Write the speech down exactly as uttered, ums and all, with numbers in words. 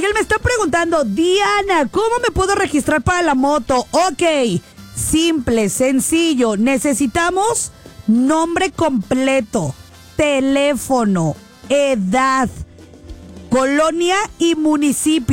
Miguel me está preguntando, Diana, ¿cómo me puedo registrar para la moto? Ok, simple, sencillo. Necesitamos nombre completo, teléfono, edad, colonia y municipio.